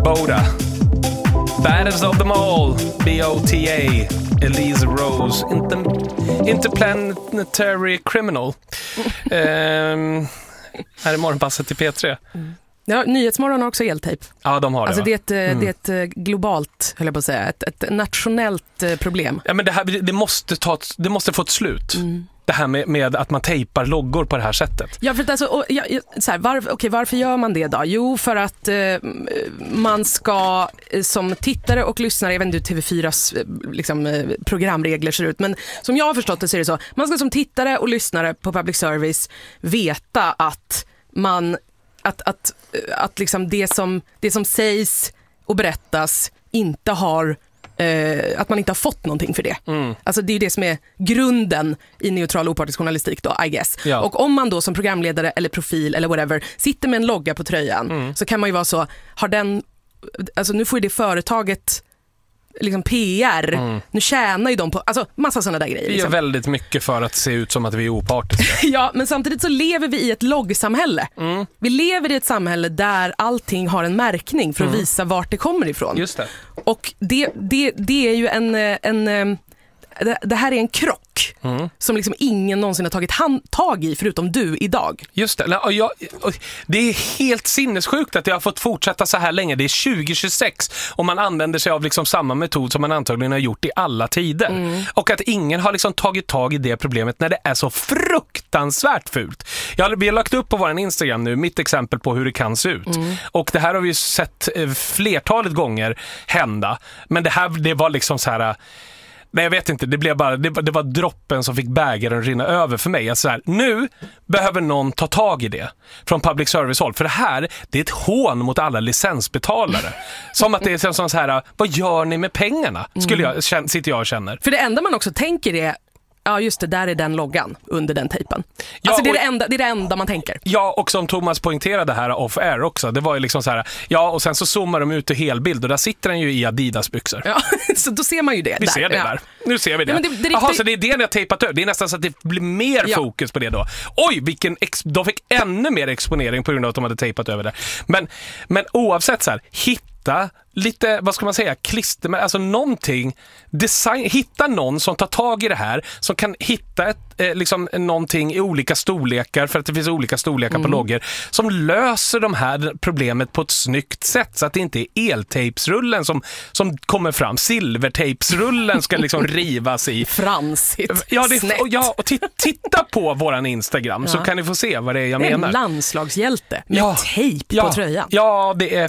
Boda. Baddest of them all, B.O.T.A. Elise Rose, Interplanetary Criminal. Här är morgonpasset till P3. Ja, Nyhetsmorgon har också eltejp. Ja, de har det. Alltså det är ett globalt, höll jag på att säga, ett nationellt problem. Ja, men det måste få ett slut. Det här med att man tejpar loggor på det här sättet. Ja, för att alltså, varför gör man det då? Jo, för att man ska som tittare och lyssnare, jag vet inte hur TV4s programregler ser ut, men som jag har förstått det så är det så. Man ska som tittare och lyssnare på public service veta att liksom det som sägs och berättas inte har att man inte har fått någonting för det. Alltså det är ju det som är grunden i neutral opartisk journalistik då, I guess. Ja. Och om man då som programledare eller profil eller whatever sitter med en logga på tröjan så kan man ju vara så, alltså nu får ju det företaget liksom PR, nu tjänar ju de på massa sådana där grejer. Vi gör väldigt mycket för att se ut som att vi är opartiska. Ja, men samtidigt så lever vi i ett loggsamhälle. Vi lever i ett samhälle där allting har en märkning för att visa vart det kommer ifrån. Just det. Och det är ju det här är en krock som liksom ingen någonsin har tagit tag i förutom du idag. Just det. Det är helt sinnessjukt att jag har fått fortsätta så här länge. Det är 2026 och man använder sig av liksom samma metod som man antagligen har gjort i alla tider. Och att ingen har liksom tagit tag i det problemet när det är så fruktansvärt fult. Vi har lagt upp på vår Instagram nu mitt exempel på hur det kan se ut. Och det här har vi ju sett flertalet gånger hända. Men det var liksom så här... Nej, jag vet inte, det var droppen som fick bägaren rinna över för mig. Alltså nu behöver någon ta tag i det från public service-håll. För det är ett hån mot alla licensbetalare. Som att det är så här, vad gör ni med pengarna? Sitter jag och känner. För det enda man också tänker är, ja just det, där är den loggan under den tejpen. Ja, alltså det är det enda man tänker. Ja, och som Thomas poängterade här off-air också, det var ju liksom så här, ja, och sen så zoomar de ut i helbild och där sitter den ju i Adidas-byxor. Ja, så då ser man ju det. Vi ser det där. Nu ser vi det. Ja, Jaha, så det är det ni har tejpat över. Det är nästan så att det blir mer fokus på det då. Oj, de fick ännu mer exponering på grund av att de hade tejpat över det. Men oavsett så här, hitta lite, vad ska man säga, alltså någonting, hitta någon som tar tag i det här, som kan hitta någonting i olika storlekar, för att det finns olika storlekar på loggor, som löser de här problemet på ett snyggt sätt, så att det inte är eltejpsrullen som kommer fram, silvertejpsrullen ska liksom rivas i. Fransigt. Och titta på våran Instagram så kan ni få se vad det är jag menar. Det är en landslagshjälte med tejp på tröjan. Ja, det är